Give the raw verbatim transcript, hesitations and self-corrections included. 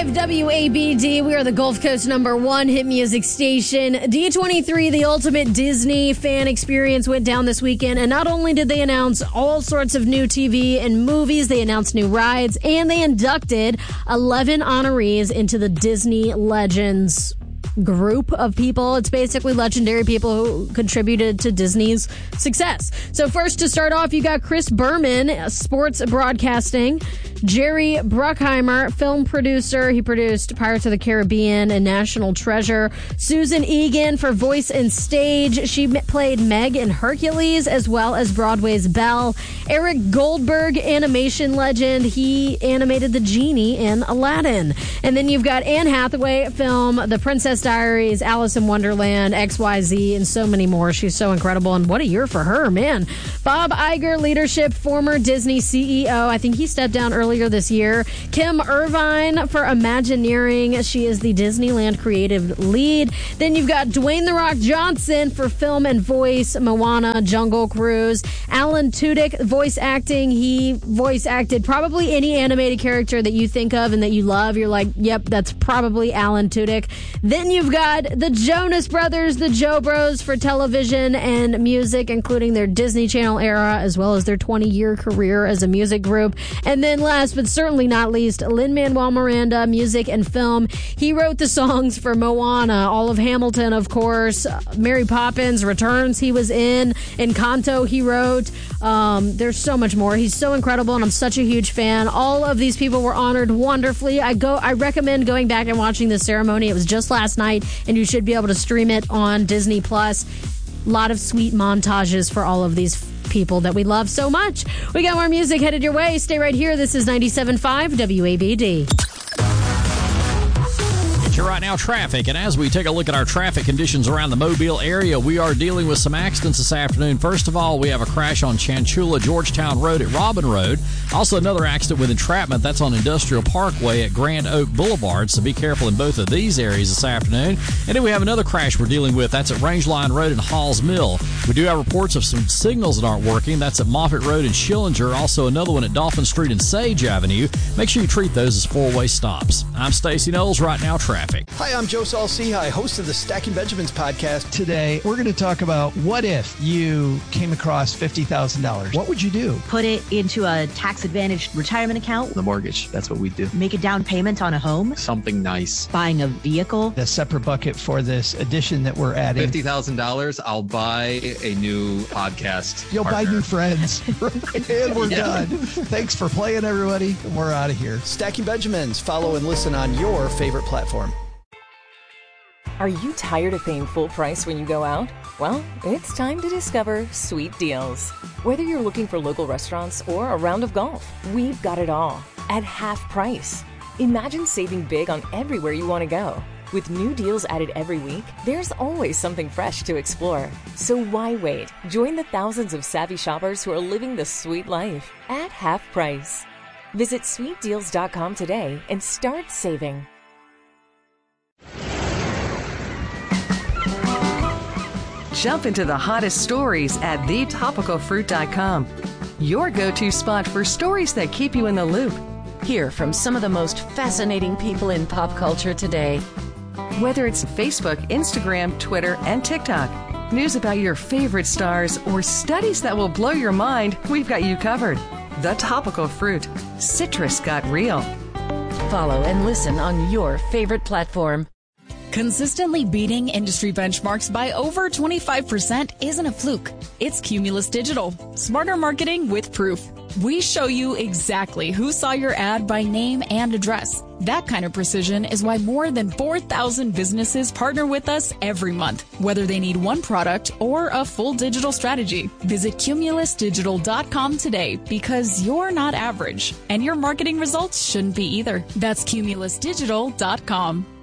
five W A B D. We are the Gulf Coast number one hit music station. D twenty-three, the ultimate Disney fan experience, went down this weekend. And not only did they announce all sorts of new T V and movies, they announced new rides, and they inducted eleven honorees into the Disney Legends group of people. It's basically legendary people who contributed to Disney's success. So first, to start off, you got Chris Berman, sports broadcasting. Jerry Bruckheimer, film producer. He produced Pirates of the Caribbean and National Treasure. Susan Egan for voice and stage. She played Meg in Hercules, as well as Broadway's Belle. Eric Goldberg, animation legend. He animated the genie in Aladdin. And then you've got Anne Hathaway, film The Princess Diaries, Alice in Wonderland, X Y Z, and so many more. She's so incredible, and what a year for her, man. Bob Iger, leadership, former Disney C E O. I think he stepped down earlier this year. Kim Irvine for Imagineering. She is the Disneyland creative lead. Then you've got Dwayne The Rock Johnson for film and voice, Moana, Jungle Cruise. Alan Tudyk, voice acting. He voice acted probably any animated character that you think of and that you love. You're like, yep, that's probably Alan Tudyk. Then you've got the Jonas Brothers, the Joe Bros for television and music, including their Disney Channel era, as well as their twenty-year career as a music group. And then last but certainly not least, Lin-Manuel Miranda, music and film. He wrote the songs for Moana, all of Hamilton, of course, Mary Poppins Returns he was in, Encanto he wrote. Um, there's so much more. He's so incredible, and I'm such a huge fan. All of these people were honored wonderfully. I go. I recommend going back and watching this ceremony. It was just last night, and you should be able to stream it on Disney Plus. A lot of sweet montages for all of these people that we love so much. We got more music headed your way. Stay right here. This is ninety-seven point five W A B D. You're right now traffic, and as we take a look at our traffic conditions around the Mobile area, we are dealing with some accidents this afternoon. First of all, we have a crash on Chanchula Georgetown Road at Robin Road. Also another accident with entrapment. That's on Industrial Parkway at Grand Oak Boulevard, so be careful in both of these areas this afternoon. And then we have another crash we're dealing with. That's at Rangeline Road and Halls Mill. We do have reports of some signals that aren't working. That's at Moffett Road and Schillinger. Also another one at Dolphin Street and Sage Avenue. Make sure you treat those as four-way stops. I'm Stacey Knowles, Right Now Traffic. Hi, I'm Joe Saul-Sehy, host of the Stacking Benjamins podcast. Today, we're going to talk about what if you came across fifty thousand dollars. What would you do? Put it into a tax-advantaged retirement account. The mortgage, that's what we do. Make a down payment on a home. Something nice. Buying a vehicle. A separate bucket for this addition that we're adding. fifty thousand dollars, I'll buy a new podcast You'll partner. buy new friends. And we're Yeah. done. Thanks for playing, everybody. We're out of here. Stacking Benjamins. Follow and listen on your favorite platform. Are you tired of paying full price when you go out? Well, it's time to discover Sweet Deals. Whether you're looking for local restaurants or a round of golf, we've got it all at half price. Imagine saving big on everywhere you want to go. With new deals added every week, there's always something fresh to explore. So why wait? Join the thousands of savvy shoppers who are living the sweet life at half price. Visit sweet deals dot com today and start saving. Jump into the hottest stories at the topical fruit dot com. Your go-to spot for stories that keep you in the loop. Hear from some of the most fascinating people in pop culture today. Whether it's Facebook, Instagram, Twitter, and TikTok, news about your favorite stars, or studies that will blow your mind, we've got you covered. The Topical Fruit. Citrus got real. Follow and listen on your favorite platform. Consistently beating industry benchmarks by over twenty-five percent isn't a fluke. It's Cumulus Digital. Smarter marketing with proof. We show you exactly who saw your ad by name and address. That kind of precision is why more than four thousand businesses partner with us every month, whether they need one product or a full digital strategy. Visit cumulus digital dot com today, because you're not average, and your marketing results shouldn't be either. That's cumulus digital dot com.